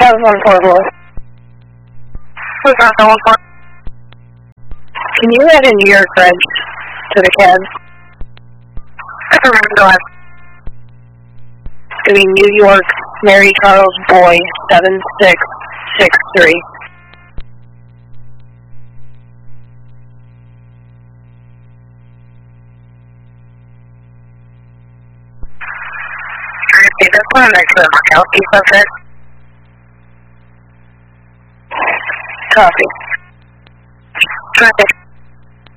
that was 144. Who's on 114? Can you add a New York reg to the cab? Go ahead. It's going to be New York, Mary Charles Boy, 7663. Okay, that's one next to the Murkowski subject. Copy. Traffic.